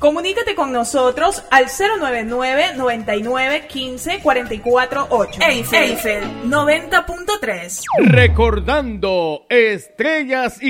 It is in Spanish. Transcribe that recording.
Comunícate con nosotros al 099-9915-448. Eiffel 90.3. Recordando estrellas y